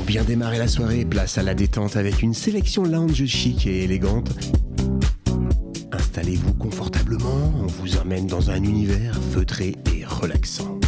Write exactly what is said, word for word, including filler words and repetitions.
bien démarrer la soirée, place à la détente avec une sélection lounge chic et élégante. Installez-vous confortablement, on vous emmène dans un univers feutré et relaxant.